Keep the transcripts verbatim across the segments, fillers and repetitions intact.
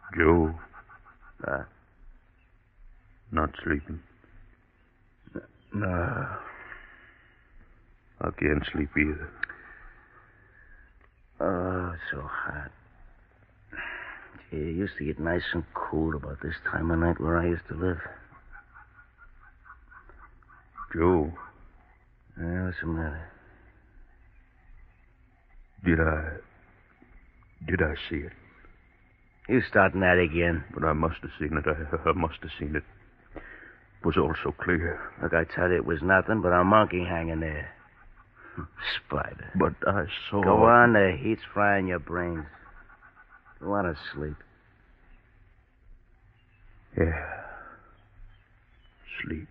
Joe. Uh, Not sleeping. no. I can't sleep either. Oh, it's so hot. Gee, it used to get nice and cool about this time of night where I used to live. Joe, Yeah, what's the matter? did I... Did I see it? You starting that again? But I must have seen it. I, I must have seen it. It was all so clear. Look, I tell you, it was nothing but a monkey hanging there. Spider. But I saw... Go on, the heat's frying your brains. Go on to sleep. Yeah. Sleep.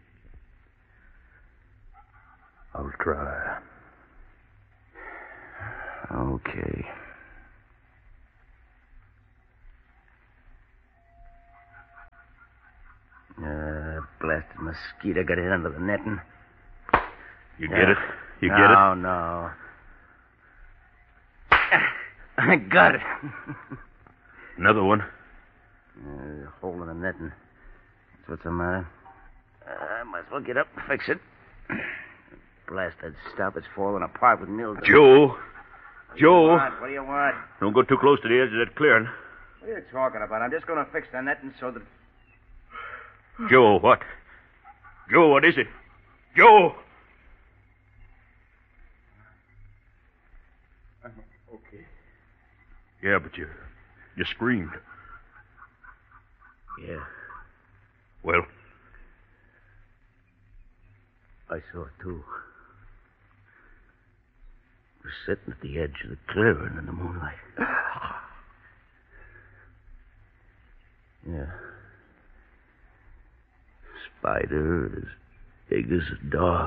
I'll try. Okay. Uh, blasted mosquito got it under the netting. You Yeah. get it? You no, get it? No, no. I got it. Another one? Uh, hole in the netting. That's what's the matter. Uh, I might as well get up and fix it. Blasted stuff. It's falling apart with mildew. Joe! What do Joe! you want? What do you want? Don't go too close to the edge of that clearing. What are you talking about? I'm just going to fix the netting so that... Joe, what? Joe, what is it? Joe! Okay. Yeah, but you... You screamed. Yeah, Well, I saw it too. It was sitting at the edge of the clearing in the moonlight. Yeah. Spider as big as a dog.